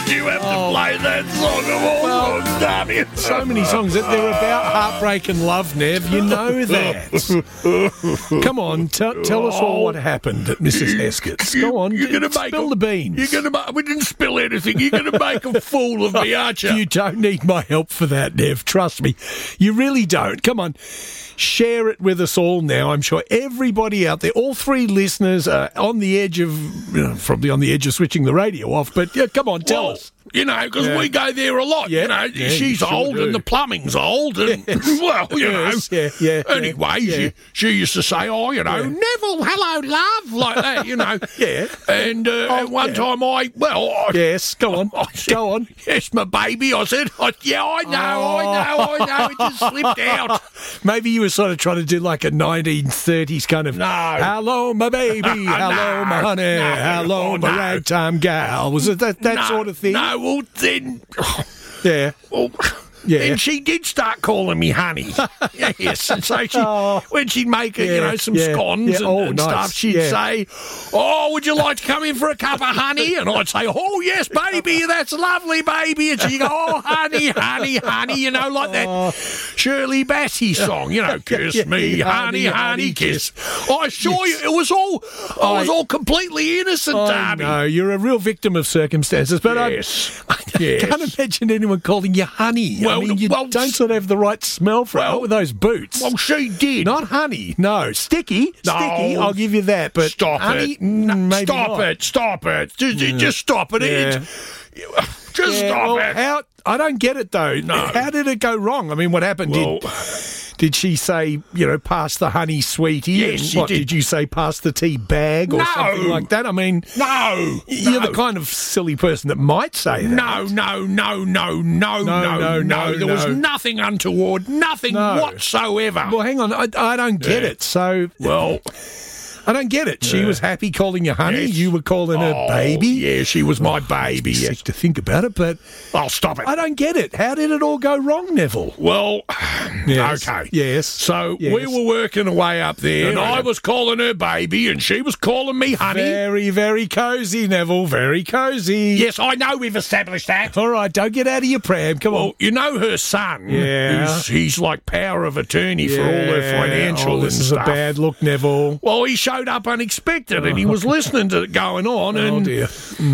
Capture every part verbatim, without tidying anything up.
did you have to play that song of all Well, songs, damn you? So many songs that they're about heartbreak and love, Nev. You know that. Come on, t- tell us all what happened at Missus Heskett's. Go on, You're gonna make spill a, the beans. You're gonna make, we didn't spill anything. You're going to make a fool of me, aren't you? You don't need my help for that, Nev. Trust me. You really don't. Come on. Share it with us all now. I'm sure everybody out there, all three listeners are on the edge of, you know, probably on the edge of switching the radio off, but yeah, come on, tell well, us. You know, because Yeah. we go there a lot. Yeah, You know, yeah, she's you sure old do. and the plumbing's old. And, well, you Yes, know. yeah, yeah, Anyway, yeah. She, she used to say, oh, you know, Yeah. Neville, hello, love, like that, you know. Yeah. And uh, Oh, at one yeah. time I, well, I, Yes, go on. I said, Go on. Yes, my baby. I said, I, yeah, I know, I know, I know. It just slipped out. Maybe you were sort of trying to do like a nineteen thirties kind of, No. hello, my baby, hello, my honey, No. hello, Oh, my no. ragtime gal. Was it that, that No, sort of thing? No, well, then... Yeah. Well, Yeah. then she did start calling me honey. Yes, and so she, Oh. when she'd make, you Yeah, know, some yeah, scones yeah. and, Oh, and nice. stuff, she'd Yeah. say, oh, would you like to come in for a cup of honey? And I'd say, oh, yes, baby, that's lovely, baby. And she'd go, oh, honey, honey, honey, you know, like that Shirley Bassey song, you know, kiss yeah, me, yeah, honey, honey, honey, honey, kiss. I assure you, it was all, I was I- all completely innocent, Oh, Darby. no, you're a real victim of circumstances, but Yes. I, I Yes. can't imagine anyone calling you honey. Well, I mean, you well, don't sort of have the right smell for it. well, Not with those boots. Well, she did. Not honey. No, sticky. No. Sticky. I'll give you that. But Stop honey, it. mm, maybe stop not. it. Stop it. Just, just stop it. Yeah. It- Just Yeah, stop well, it. How, I don't get it though. No. How did it go wrong? I mean, what happened? Well- did did she say, you know, pass the honey, sweetie? Yes, And she what, did. did you say pass the tea bag or No. something like that? I mean, No. you're no. the kind of silly person that might say that. No, no, no, no, no, no, no, no, no, There was no. nothing untoward, nothing No. whatsoever. Well, hang on. I, I don't get Yeah. it. So, Well, I don't get it. She was happy calling you honey. Yes. You were calling her oh, baby. Yeah, she was my baby. Sick Yes. to think about it, but I'll stop it. I don't get it. How did it all go wrong, Neville? Well, Yes. okay. Yes. So Yes. we were working away up there, and No, no, I no. was calling her baby, and she was calling me honey. Very, very cosy, Neville. Very cosy. Yes, I know we've established that. All right, don't get out of your pram. Come on. Well, you know her son. Yeah. who's- he's like power of attorney for all her Yeah. financial Oh, this and is stuff. a bad look, Neville. Well, he showed up unexpected, and he was listening to it going on, Oh, and dear.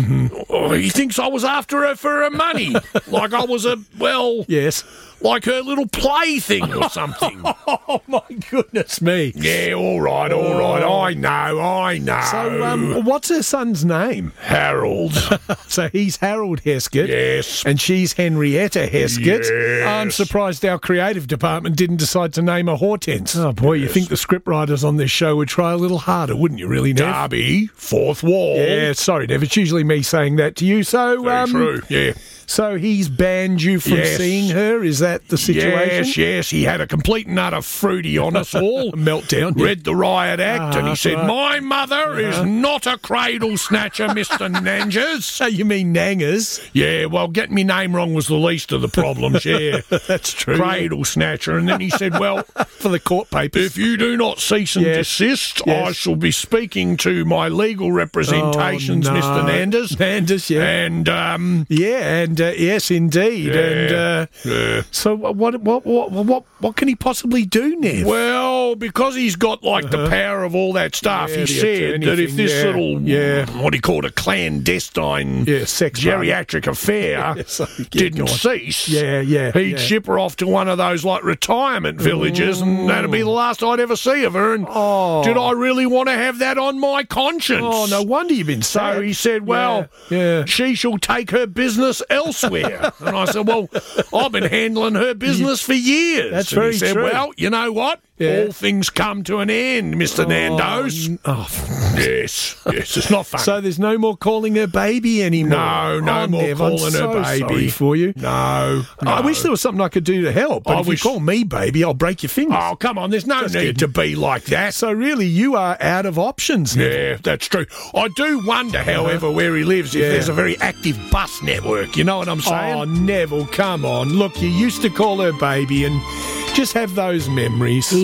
oh, he thinks I was after her for her money, like I was a well, Yes. like her little plaything or something. Oh, my goodness me. Yeah, all right, all right. I know, I know. So, um, what's her son's name? Harold. So he's Harold Heskett. Yes. And she's Henrietta Heskett. Yes. I'm surprised our creative department didn't decide to name her Hortense. Oh, boy, you think the scriptwriters on this show would try a little harder, wouldn't you, really, Nev? Darby, fourth wall. Yeah, sorry, Nev. It's usually me saying that to you. So, Very um, true. Yeah. So he's banned you from Yes. seeing her? Is that the situation? Yes, yes. He had a complete and utter fruity on us all. Meltdown. yeah. Read the riot act, and he Ah, said, right. "My mother is not a cradle snatcher, Mister Nanges." So you mean Nangers? Yeah, well, getting me name wrong was the least of the problems. Yeah, That's true. cradle snatcher. And then he said, "Well, For the court papers. if you do not cease and Yes. desist, Yes. I shall be speaking to my legal representations, Oh, no. Mister Nandes." Nanders, yeah. And um, Yeah, and uh, yes, indeed. And uh, yeah. so, what, what, what, what, what can he possibly do, Nev? Well, because he's got like the power of all that stuff, Uh-huh. Yeah, he the said attorney that if thing, this yeah, little, yeah. what he called a clandestine Yeah, sex party. geriatric affair Yeah, so- yeah, didn't go on. cease, Yeah, yeah, he'd yeah. ship her off to one of those like retirement villages, and that'd be the last I'd ever see of her. And Oh. did I really want to have that on my conscience? Oh, no wonder you've been So sad. he said, well, Yeah, yeah. she shall take her business elsewhere. And I said, well, I've been handling her business for years. That's and very he said, true. well, you know what? Yeah. All things come to an end, Mister Nandos. Oh, Yes, yes, it's not fun. so there's no more calling her baby anymore. no, no Oh, more Nev, I'm calling so her baby. sorry for you. No, no. I wish there was something I could do to help. But I if wish- you call me baby, I'll break your fingers. Oh, come on, there's no Just need kidding. to be like that. So really, you are out of options now. Yeah, that's true. I do wonder, however, where he lives, if Yeah. there's a very active bus network. You know what I'm saying? Oh, Neville, come on. Look, you used to call her baby and just have those memories.